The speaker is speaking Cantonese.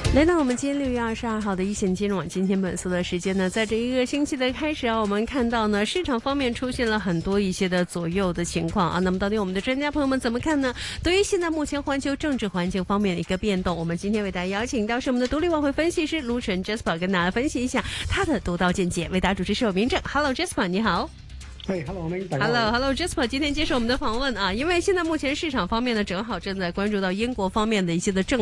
来到我们今天6月22号的一线金融网今天本色的时间呢，在这一个星期的开始啊，我们看到呢市场方面出现了很多一些的左右的情况啊。那么到底我们的专家朋友们怎么看呢？对于现在目前环球政治环境方面的一个变动，我们今天为大家邀请到是我们的独立外汇分析师卢晨 Jasper 跟大家分析一下他的独到见解。为大家主持是有明正 ，Hello Jasper 你好。 Hello Jasper 今天接受我们的访问啊，因为现在目前市场方面呢，正好正在关注到英国方面的一些的政